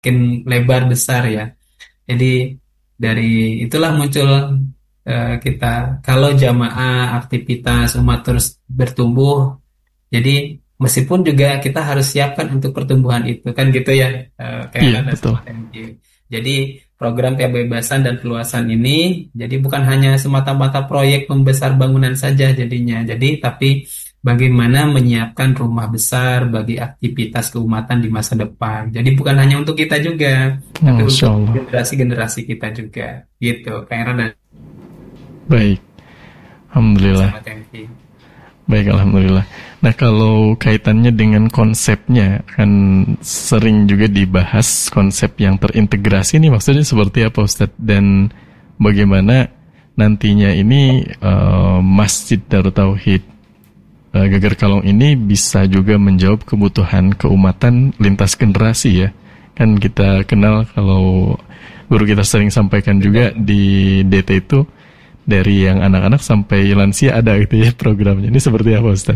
makin lebar besar ya. Jadi dari itulah muncul kita kalau jamaah aktivitas umat terus bertumbuh. Jadi meskipun juga kita harus siapkan untuk pertumbuhan itu kan gitu ya, kayak Iya, ada betul. sama MQ. Jadi program kebebasan dan keluasan ini jadi bukan hanya semata-mata proyek pembesar bangunan saja jadinya. Jadi tapi bagaimana menyiapkan rumah besar bagi aktivitas keumatan di masa depan. Jadi bukan hanya untuk kita juga, tapi Masya untuk Allah. generasi-generasi kita juga. Gitu, Kak Era dan Baik, Alhamdulillah. sahabat MQ. Baik, Alhamdulillah. Nah, kalau kaitannya dengan konsepnya, kan sering juga dibahas konsep yang terintegrasi ini maksudnya seperti apa, Ustadz? Dan bagaimana nantinya ini Masjid Darut Tauhid Geger Kalong ini bisa juga menjawab kebutuhan keumatan lintas generasi ya. Kan kita kenal kalau guru kita sering sampaikan juga di DT itu dari yang anak-anak sampai lansia ada gitu ya programnya. Ini seperti apa Ustaz?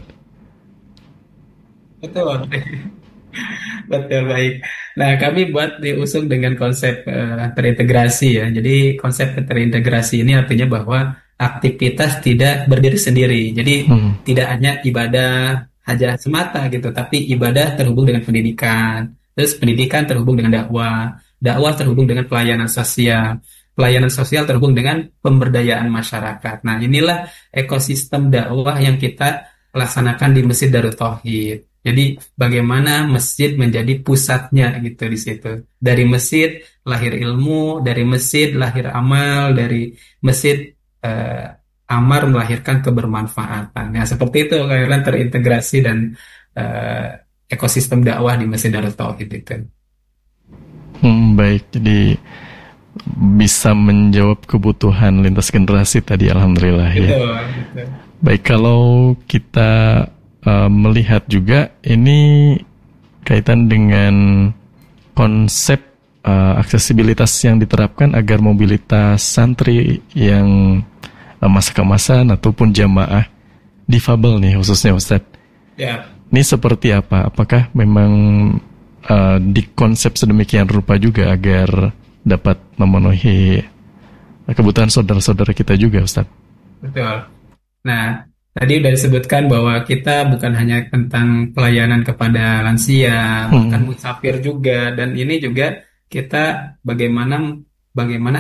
Betul. Betul, baik. Nah, kami buat diusung dengan konsep terintegrasi ya. Jadi konsep terintegrasi ini artinya bahwa aktivitas tidak berdiri sendiri. Jadi Hmm. tidak hanya ibadah hajat semata gitu, tapi ibadah terhubung dengan pendidikan. Terus pendidikan terhubung dengan dakwah, dakwah terhubung dengan pelayanan sosial terhubung dengan pemberdayaan masyarakat. Nah, inilah ekosistem dakwah yang kita laksanakan di Masjid Darut Tauhid. Jadi bagaimana masjid menjadi pusatnya gitu di situ. Dari masjid lahir ilmu, dari masjid lahir amal, dari masjid eh, amar melahirkan kebermanfaatan. Nah, seperti itu kalian terintegrasi dan ekosistem dakwah di Masjid Darut Tauhid itu. Baik, jadi bisa menjawab kebutuhan lintas generasi tadi Alhamdulillah ya. Gitu, gitu. Baik, kalau kita melihat juga ini kaitan dengan konsep aksesibilitas yang diterapkan agar mobilitas santri yang masa kemasan ataupun jamaah difabel nih khususnya Ustadz. Ya, Ini seperti apa? Apakah memang dikonsep sedemikian rupa juga agar dapat memenuhi kebutuhan saudara-saudara kita juga Ustadz? betul. Nah, tadi udah disebutkan bahwa kita bukan hanya tentang pelayanan kepada lansia, bahkan Hmm. musafir juga, dan ini juga kita bagaimana bagaimana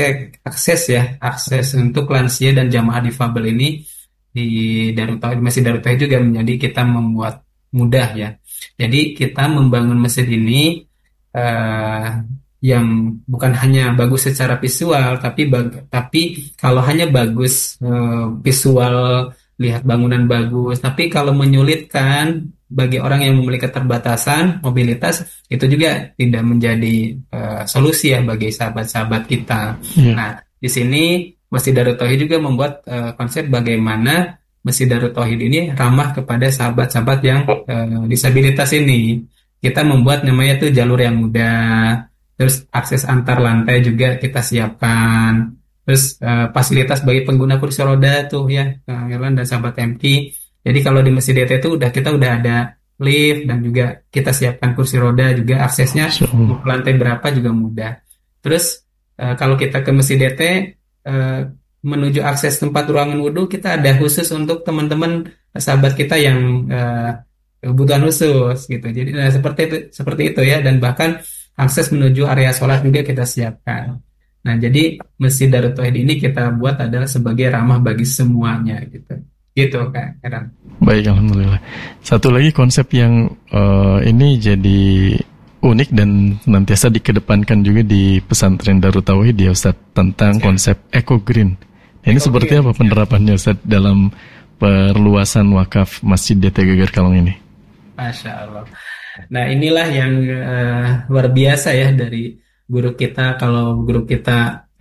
akses untuk lansia dan jamaah difabel ini di Darut Tauhid, Masjid Darut Tauhid juga menjadi kita membuat mudah ya. Jadi kita membangun masjid ini eh, yang bukan hanya bagus secara visual, tapi kalau hanya bagus visual, lihat bangunan bagus, tapi kalau menyulitkan bagi orang yang memiliki keterbatasan mobilitas, itu juga tidak menjadi solusi ya bagi sahabat-sahabat kita. Iya. Nah, di sini Masjid Darut Tauhid juga membuat konsep bagaimana Masjid Darut Tauhid ini ramah kepada sahabat-sahabat yang disabilitas ini. Kita membuat namanya tuh jalur yang mudah, terus akses antar lantai juga kita siapkan. Terus fasilitas bagi pengguna kursi roda tuh ya, Irwan dan sahabat MT. Jadi kalau di Masjid DT itu kita udah ada lift dan juga kita siapkan kursi roda juga aksesnya Masya mau Allah. ke lantai berapa juga mudah. Terus kalau kita ke Masjid DT menuju akses tempat ruangan wudhu kita ada khusus untuk teman-teman sahabat kita yang kebutuhan khusus gitu. Jadi seperti itu ya, dan bahkan akses menuju area sholat juga kita siapkan. Nah, jadi Masjid Darut Tauhid ini kita buat adalah sebagai ramah bagi semuanya gitu. Gitu Kak Heran. Baik, Alhamdulillah. Satu lagi konsep yang ini jadi unik dan senantiasa dikedepankan juga di pesantren Darut Tauhid ya Ustadz, tentang Siap. konsep eco green. Nah, ini Eco seperti Green, apa siap. penerapannya Ustadz dalam perluasan wakaf Masjid DT Geger Kalong ini? Masya Allah. Nah, inilah yang luar biasa ya dari guru kita. Kalau guru kita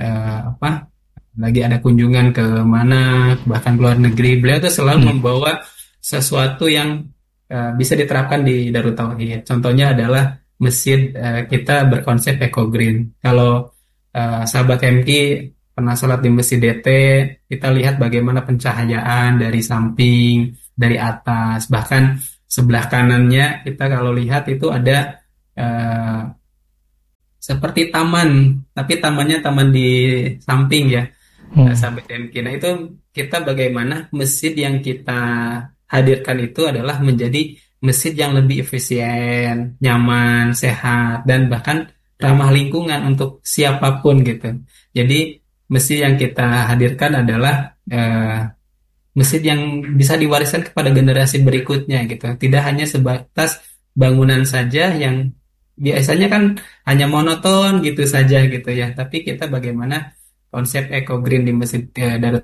lagi ada kunjungan ke mana, bahkan ke luar negeri, beliau tuh selalu Hmm. membawa sesuatu yang bisa diterapkan di Darut Tauhid. Contohnya adalah masjid kita berkonsep eco green. Kalau sahabat MK pernah sholat di Masjid DT, kita lihat bagaimana pencahayaan dari samping, dari atas, bahkan sebelah kanannya kita kalau lihat itu ada eh, seperti taman, tapi tamannya taman di samping ya, Hmm. sahabat MK. Nah itu kita bagaimana masjid yang kita hadirkan itu adalah menjadi masjid yang lebih efisien, nyaman, sehat, dan bahkan ramah lingkungan untuk siapapun gitu. Jadi masjid yang kita hadirkan adalah masjid yang bisa diwariskan kepada generasi berikutnya gitu. Tidak hanya sebatas bangunan saja yang biasanya kan hanya monoton gitu saja gitu ya. Tapi kita bagaimana konsep eco green di Masjid Darut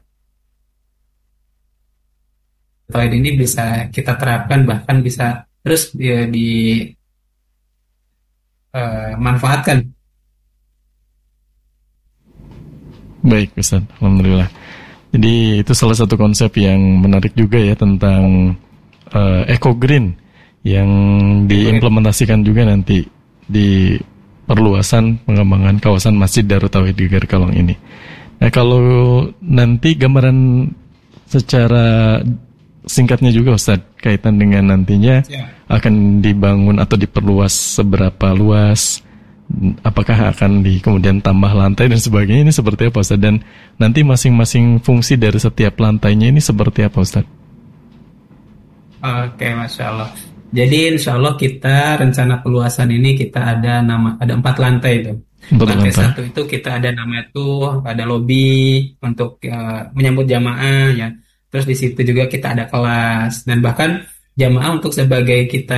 Tauhid ini bisa kita terapkan, bahkan bisa terus dimanfaatkan. Baik, Ustaz. Alhamdulillah. Jadi itu salah satu konsep yang menarik juga ya tentang eco green yang diimplementasikan juga nanti di perluasan pengembangan kawasan Masjid Darut Tauhid Geger Kalong ini. Nah, kalau nanti gambaran secara singkatnya juga Ustaz kaitan dengan nantinya Ya. akan dibangun atau diperluas seberapa luas, apakah akan di kemudian tambah lantai dan sebagainya, ini seperti apa Ustaz, dan nanti masing-masing fungsi dari setiap lantainya ini seperti apa Ustaz? Oke, Masya Allah. Jadi insya Allah kita rencana peluasan ini kita ada 4 lantai itu. Untuk Lantai lantai. satu itu kita ada nama itu ada lobi untuk menyambut jamaah ya. Terus di situ juga kita ada kelas dan bahkan jamaah untuk sebagai kita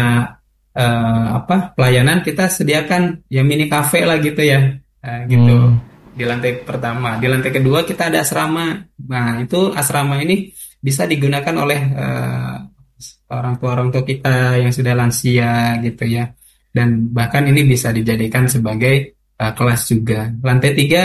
pelayanan kita sediakan ya mini cafe lah gitu ya. Gitu Hmm. di lantai pertama. Di lantai kedua kita ada asrama. Nah, itu asrama ini bisa digunakan oleh orang tua kita yang sudah lansia gitu ya. Dan bahkan ini bisa dijadikan sebagai kelas juga. Lantai 3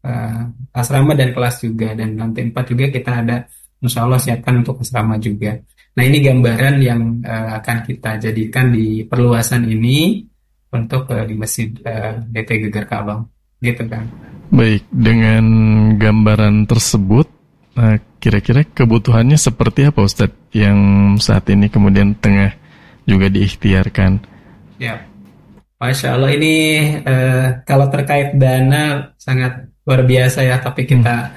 asrama dan kelas juga. Dan lantai 4 juga kita ada insya Allah siapkan untuk asrama juga. Nah ini gambaran yang akan kita jadikan di perluasan ini untuk di Masjid DT Geger Kalong. Gitu kan. Baik, dengan gambaran tersebut, kira-kira kebutuhannya seperti apa Ustadz yang saat ini kemudian tengah juga diikhtiarkan? Ya. Masya Allah ini kalau terkait dana sangat luar biasa ya, tapi kita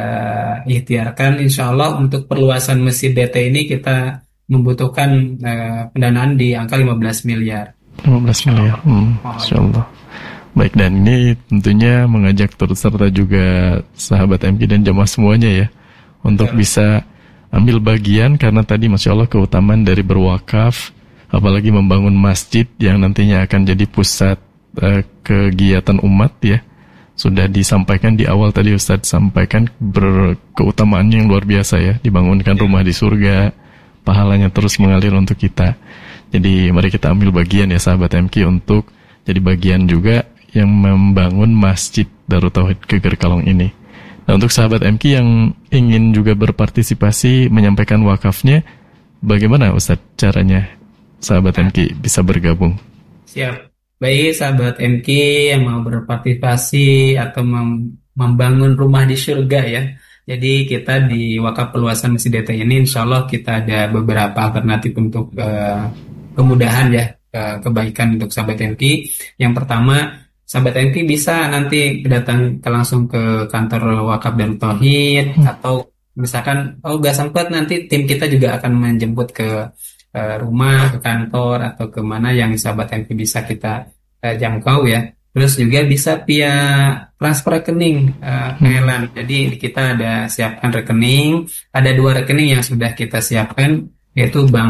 ikhtiarkan insya Allah untuk perluasan Masjid DT ini kita membutuhkan pendanaan di angka 15 miliar. 15 Insya miliar, Allah. Insya Allah. Baik, dan ini tentunya mengajak turut serta juga sahabat MK dan jamaah semuanya ya, untuk bisa ambil bagian, karena tadi Masya Allah keutamaan dari berwakaf, apalagi membangun masjid yang nantinya akan jadi pusat kegiatan umat ya. Sudah disampaikan di awal tadi Ustadz sampaikan berkeutamaannya yang luar biasa ya, dibangunkan rumah di surga, pahalanya terus mengalir untuk kita. Jadi mari kita ambil bagian ya sahabat MK untuk jadi bagian juga yang membangun Masjid Darut Tauhid Geger Kalong ini. Nah, untuk sahabat MK yang ingin juga berpartisipasi menyampaikan wakafnya, bagaimana Ustadz caranya sahabat MK bisa bergabung? Siap. Baik sahabat MK yang mau berpartisipasi atau membangun rumah di surga ya. Jadi kita di wakaf perluasan Masjid DT ini insya Allah kita ada beberapa alternatif untuk kemudahan ya, kebaikan untuk sahabat MK. Yang pertama, sahabat MK bisa nanti datang langsung ke kantor wakaf dan tauhid, atau misalkan gak sempat, nanti tim kita juga akan menjemput ke rumah, ke kantor, atau kemana yang sahabat MP bisa kita jangkau ya. Terus juga bisa via transfer rekening PLN. Jadi kita ada siapkan rekening, ada 2 rekening yang sudah kita siapkan, yaitu Bank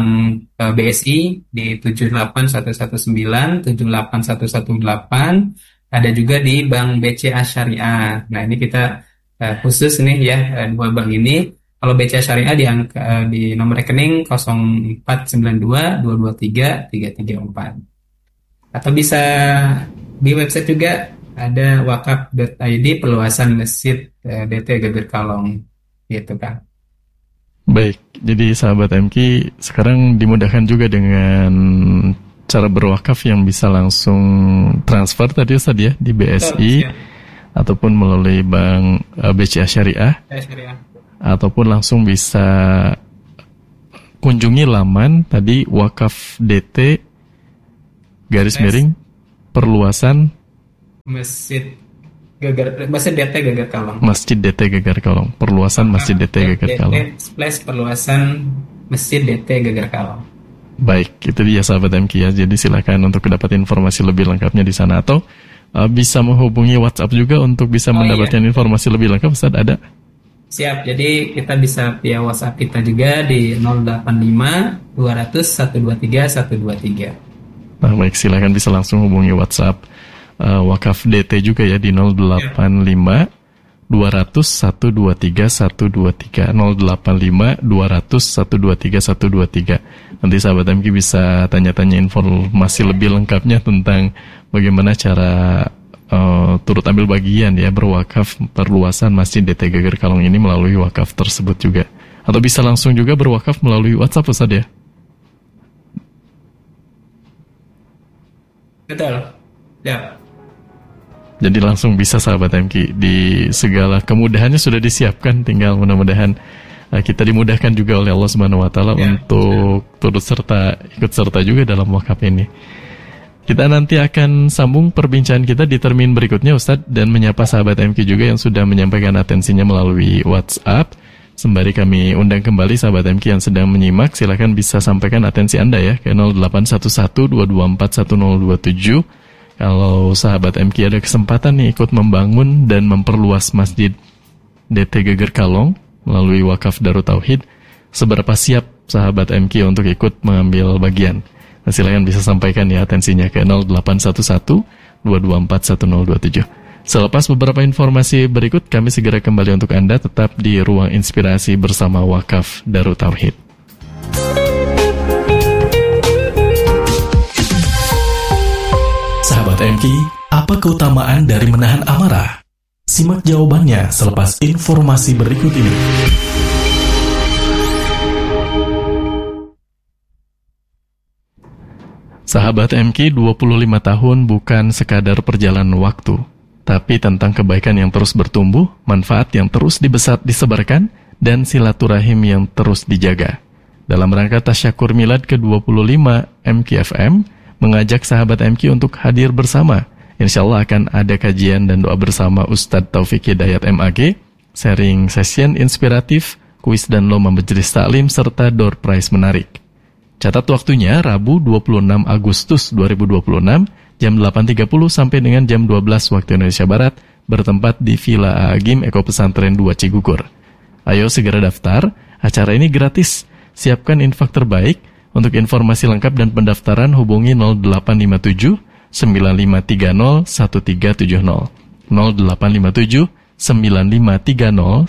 BSI di 78119, 78118, ada juga di Bank BCA Syariah. Nah ini kita khusus nih ya, 2 bank ini. Kalau BCA Syariah di nomor rekening 0492 223 334. Atau bisa di website juga ada wakaf.id perluasan Masjid DT Geger Kalong gitu kan. Baik, jadi sahabat MK sekarang dimudahkan juga dengan cara berwakaf yang bisa langsung transfer tadi Ustaz ya di BSI ataupun melalui Bank BCA Syariah. Ataupun langsung bisa kunjungi laman tadi wakaf DT garis miring perluasan Masjid Masjid DT Geger Kalong. Masjid DT Geger Kalong. Perluasan Masjid DT Geger Kalong. DT perluasan Masjid DT Geger Kalong. Baik, itu dia sahabat MQ ya. Jadi silakan untuk dapat informasi lebih lengkapnya di sana, atau bisa menghubungi WhatsApp juga untuk bisa mendapatkan informasi lebih lengkap. Ustaz, ada? Siap, jadi kita bisa via WhatsApp kita juga di 085 200 123 123. Nah, baik, silakan bisa langsung hubungi WhatsApp Wakaf DT juga ya di 085 200 123 123 085 200 123 123. Nanti sahabat MQ bisa tanya-tanya informasi lebih lengkapnya tentang bagaimana cara turut ambil bagian ya berwakaf perluasan Masjid DT Geger Kalong ini melalui wakaf tersebut juga. Atau bisa langsung juga berwakaf melalui WhatsApp, Ustaz ya? Betul. Ya. Jadi langsung bisa sahabat MQ, di segala kemudahannya sudah disiapkan, tinggal mudah-mudahan kita dimudahkan juga oleh Allah Subhanahu wa taala untuk turut serta ikut serta juga dalam wakaf ini. Kita nanti akan sambung perbincangan kita di termin berikutnya, Ustadz, dan menyapa sahabat MQ juga yang sudah menyampaikan atensinya melalui WhatsApp. Sembari kami undang kembali sahabat MQ yang sedang menyimak, silakan bisa sampaikan atensi Anda ya ke 0811 224 1027. Kalau sahabat MQ ada kesempatan nih ikut membangun dan memperluas Masjid DT Geger Kalong melalui wakaf Darut Tauhid, seberapa siap sahabat MQ untuk ikut mengambil bagian? Nah, silakan bisa sampaikan ya atensinya ke 0811 224 1027. Selepas beberapa informasi berikut, kami segera kembali untuk Anda, tetap di Ruang Inspirasi bersama Wakaf Darut Tauhid. Sahabat MQ, apa keutamaan dari menahan amarah? Simak jawabannya selepas informasi berikut ini. Sahabat MQ, 25 tahun bukan sekadar perjalanan waktu, tapi tentang kebaikan yang terus bertumbuh, manfaat yang terus disebarkan, dan silaturahim yang terus dijaga. Dalam rangka Tasyakur Milad ke-25 MQFM, mengajak sahabat MQ untuk hadir bersama. Insya Allah akan ada kajian dan doa bersama Ustadz Taufik Hidayat MAG, sharing session inspiratif, kuis dan lomba majelis taklim, serta door prize menarik. Catat waktunya Rabu 26 Agustus 2026, jam 8.30 sampai dengan jam 12 waktu Indonesia Barat, bertempat di Villa Agim Eko Pesantren 2 Cigugur. Ayo segera daftar, acara ini gratis. Siapkan infak terbaik. Untuk informasi lengkap dan pendaftaran hubungi 0857 9530 1370 0857 9530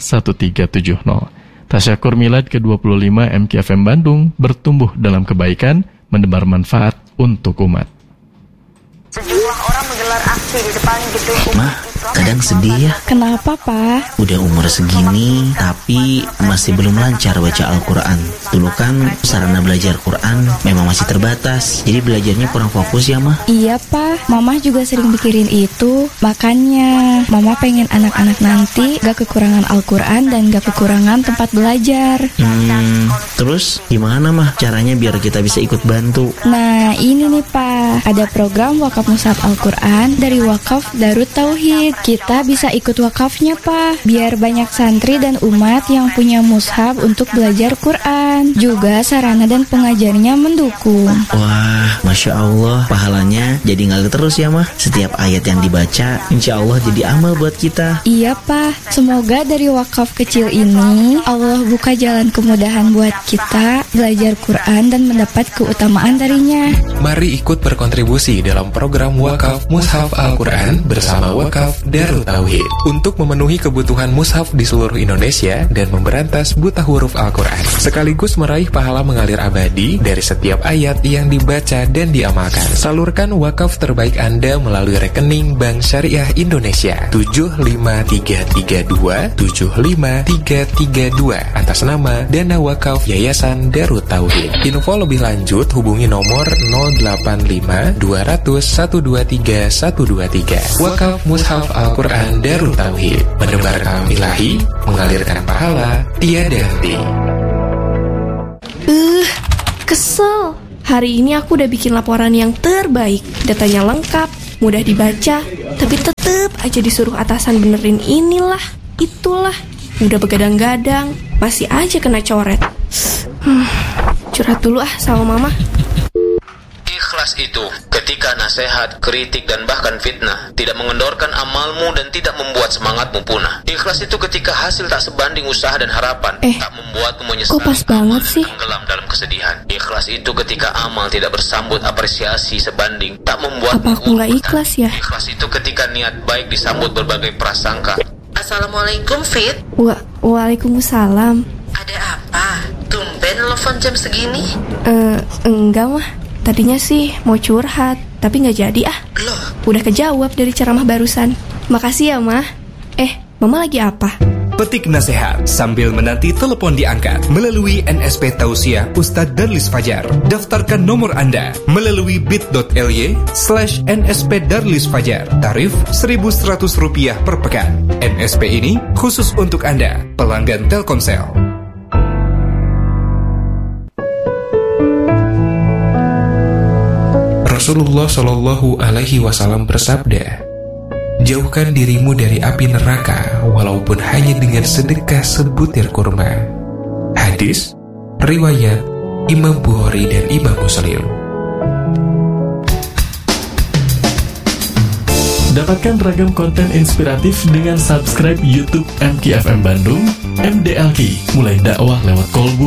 1370. Tasyakur Milad ke-25 MQFM Bandung bertumbuh dalam kebaikan, menebar manfaat untuk umat. Sejumlah orang menggelar aksi di depan gedung Mah, kadang sedih ya. Kenapa, Pak? Udah umur segini, tapi masih belum lancar baca Al-Quran. Dulu kan sarana belajar Quran memang masih terbatas, jadi belajarnya kurang fokus ya, Mah. Iya, Pak. Mama juga sering mikirin itu. Makanya, Mama pengen anak-anak nanti gak kekurangan Al-Quran dan gak kekurangan tempat belajar. Terus gimana, Mah, caranya biar kita bisa ikut bantu? Nah, ini nih, Pak. Ada program wakaf mushaf Al-Quran dari wakaf Darut Tauhid. Kita bisa ikut wakafnya, Pak. Biar banyak santri dan umat yang punya mushaf untuk belajar Quran. Juga sarana dan pengajarnya mendukung. Wah, Masya Allah, pahalanya jadi ngalir terus ya, Mah. Setiap ayat yang dibaca, insya Allah jadi amal buat kita. Iya, Pak. Semoga dari wakaf kecil ini, Allah buka jalan kemudahan buat kita belajar Quran dan mendapat keutamaan darinya. Mari ikut berkontribusi dalam program wakaf mushaf Al-Quran bersama Wakaf Darut Tauhid untuk memenuhi kebutuhan mushaf di seluruh Indonesia dan memberantas buta huruf Al-Quran, sekaligus meraih pahala mengalir abadi dari setiap ayat yang dibaca dan diamalkan. Salurkan wakaf terbaik Anda melalui rekening Bank Syariah Indonesia 75332 75332 atas nama Dana Wakaf Yayasan Darut Tauhid. Info lebih lanjut hubungi nomor 085 200 123 123. Wakaf Mushaf Al-Quran Darut Tauhid, menebar kalam ilahi, mengalirkan pahala tiada henti. Kesel. Hari ini aku udah bikin laporan yang terbaik. Datanya lengkap, mudah dibaca, tapi tetep aja disuruh atasan benerin inilah, itulah. Udah begadang-gadang, masih aja kena coret. Curhat dulu sama mama. Ikhlas itu ketika nasihat, kritik, dan bahkan fitnah tidak mengendorkan amalmu dan tidak membuat semangatmu punah. Ikhlas itu ketika hasil tak sebanding usaha dan harapan, tak membuatmu menyesal, kok pas banget sih? tenggelam dalam kesedihan. Ikhlas itu ketika amal tidak bersambut apresiasi sebanding, tak membuatmu apa aku nggak ikhlas ya? Ikhlas itu ketika niat baik disambut berbagai prasangka. Assalamualaikum, Fit. Waalaikumsalam. Ada apa? Tumben telepon jam segini? Enggak mah. Tadinya sih mau curhat, tapi nggak jadi ah. Loh? Udah kejawab dari ceramah barusan. Makasih ya, Mah. Mama lagi apa? Petik nasihat sambil menanti telepon diangkat melalui NSP Tausiah Ustadz Darlis Fajar. Daftarkan nomor Anda melalui bit.ly/NSP Darlis Fajar. Tarif Rp1.100 per pekan. NSP ini khusus untuk Anda, pelanggan Telkomsel. Rasulullah Shallallahu Alaihi Wasallam bersabda, jauhkan dirimu dari api neraka walaupun hanya dengan sedekah sebutir kurma. Hadis riwayat Imam Bukhari dan Imam Muslim. Dapatkan ragam konten inspiratif dengan subscribe YouTube MKFM Bandung, MDLK, mulai dakwah lewat kolbu